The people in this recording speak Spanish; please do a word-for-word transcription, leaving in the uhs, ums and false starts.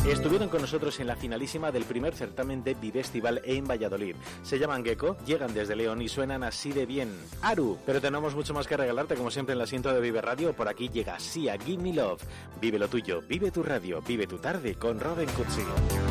Estuvieron con nosotros en la finalísima del primer certamen de Vivestival en Valladolid. Se llaman Gecko, llegan desde León y suenan así de bien. Aru, pero tenemos mucho más que regalarte, como siempre en el asiento de Vive Radio. Por aquí llega Sia, Give Me Love. Vive lo tuyo, vive tu radio, vive tu tarde con Robin Cutsi.